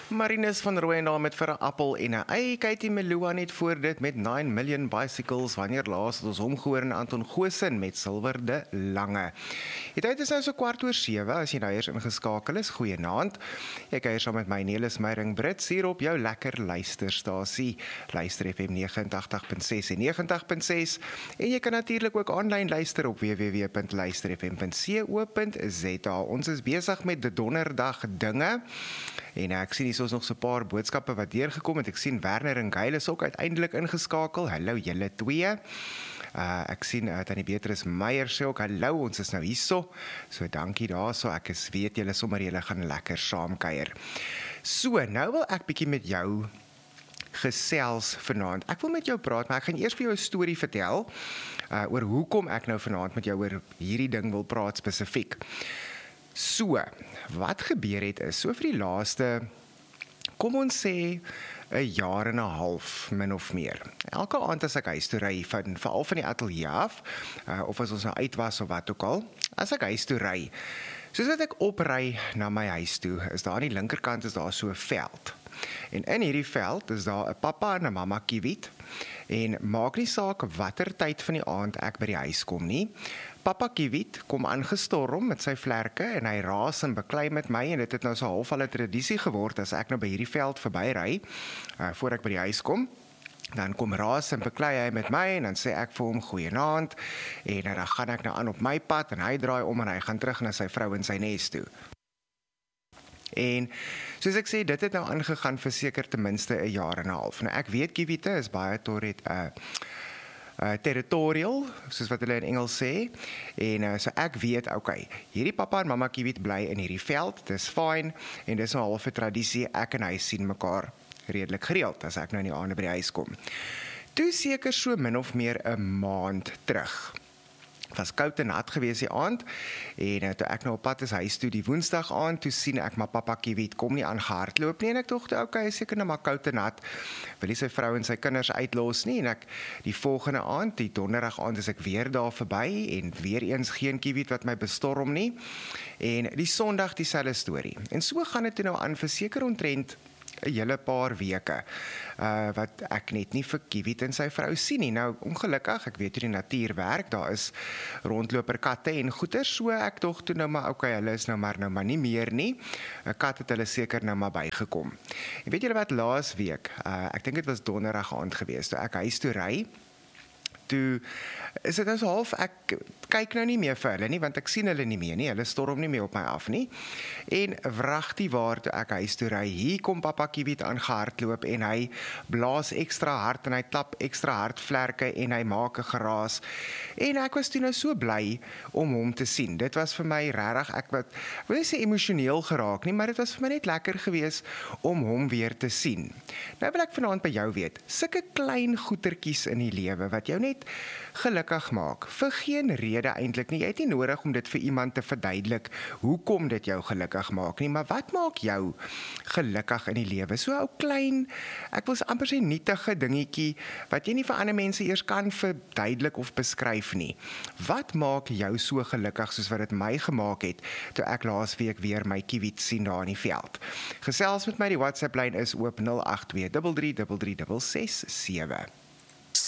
Marinus van Rooyendaal met vir 'n appel en 'n ei. Katie Melua net voor dit met 9 million bicycles. Wanneer laas het ons hom gehoor in Anton Goosen met Silver de Lange. Die tyd is nou so 7:15 as jy nou eers ingeskakel is. Goeienaand. Jy kuier saam met my Nelis Meyring Brits hier op jou lekker luisterstasie. Luister FM 89.6 en 90.6 en jy kan natuurlik ook aanlyn luister op www.luisterfm.co.za. Ons is besig met die donderdag dinge. En ek sien hier is nog so 'n paar boodskappe wat deurgekom het. Ek sien Werner en Gail is ook uiteindelik ingeskakel. Hallo julle twee. Ek sien Tannie Beatrice Meyer sê ook hallo, ons is nou hierso. So dankie daarso. Ek weet julle sommer julle gaan lekker saamkuier. So, nou wil ek bietjie met jou gesels vanaand. Ek wil met jou praat, maar ek gaan eers vir jou 'n storie vertel oor hoekom ek nou vanaand met jou oor hierdie ding wil praat spesifiek. So, wat gebeur het is, so vir die laaste, kom ons sê, 'n jaar en 'n half, min of meer. Elke aand as ek huis toe ry, veral van die ateljee af, of as ons nou uit was of wat ook al, as ek huis toe ry, soos wat ek opry na my huis toe, is daar aan die linkerkant is daar so 'n veld. En in hierdie veld is daar 'n pappa en 'n mamma kiewiet, en maak nie saak watter tyd van die aand ek by die huis kom nie. Pappa kiewiet kom aangestorm met sy vlerke en hy raas en beklei met my en dit het nou so half al 'n tradisie geword as ek nou by hierdie veld verbyry, voor ek by die huis kom. Dan kom raas en beklei hy met my en dan sê ek vir hom goeienaand en dan gaan ek nou aan op my pad en hy draai om en hy gaan terug na sy vrou in sy nes toe. En soos ek sê, dit het nou aangegaan vir seker ten minste 'n jaar en 'n half. Nou ek weet kiewiete is baie territorial, soos wat hulle in Engels sê, en so ek weet, okay, hierdie pappa en mamma kiewiet bly in hierdie veld, dis fyn, en dis nou half 'n tradisie, ek en hy sien mekaar redelik gereeld, as ek nou in die aande by die huis kom. Toe seker so min of meer 'n maand terug. Het was koud en nat gewees die aand, en toe ek nou op pad is huis toe die woensdag aand, toe sien ek maar pappa kiewiet kom nie aan gehardloop nie, en ek dink, okay, is seker nou maar koud en nat, wil nie sy vrou en sy kinders uitlos nie, en ek die volgende aand, die donderdag aand, is ek weer daar verby, en weer eens geen kiewiet wat my bestorm nie, en die sondag dieselfde storie, en so gaan dit toe nou aan vir seker omtrent 'n hele paar weke, wat ek net nie vir kiewiet en sy vrou sien nie. Nou, ongelukkig, ek weet hoe die natuur werk, daar is rondloper katte en goeter, so ek dog toe nou maar, okay, hulle is nou maar nie meer nie. 'n Kat het hulle seker nou maar bygekom. En weet julle wat, laas week, ek dink dit was donderdag aand gewees, toe ek huis toe ry, toe is dit nou so half, ek kyk nou nie meer vir hulle nie, want ek sien hulle nie meer nie, hulle storm nie meer op my af nie, en wragtig waar toe ek huis toe ry, hier kom pappa kiewiet aangehardloop, en hy blaas ekstra hard, en hy klap ekstra hard vlerke, en hy maak 'n geraas, en ek was toe nou so bly om hom te sien. Dit was vir my regtig, ek wil nie sê emosioneel geraak nie, maar dit was vir my net lekker gewees om hom weer te sien. Nou wil ek vanaand by jou weet, sulke klein goetertjies in die lewe, wat jou net gelukkig maak, vir geen rede eintlik nie, jy het nie nodig om dit vir iemand te verduidelik, hoekom dit jou gelukkig maak nie, maar wat maak jou gelukkig in die lewe, so 'n klein, ek wil amper sê nietige dingetjie, wat jy nie vir ander mense eers kan verduidelik of beskryf nie. Wat maak jou so gelukkig, soos wat dit my gemaak het, toe ek laas week weer my kiewiet sien daar in die veld? Gesels met my, die WhatsApp lyn is oop 082 33 667.